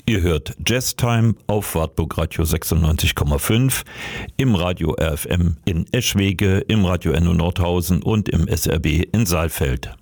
Ihr hört Jazztime auf Wartburg Radio 96,5, im Radio RFM in Eschwege, im Radio Enno Nordhausen und im SRB in Saalfeld.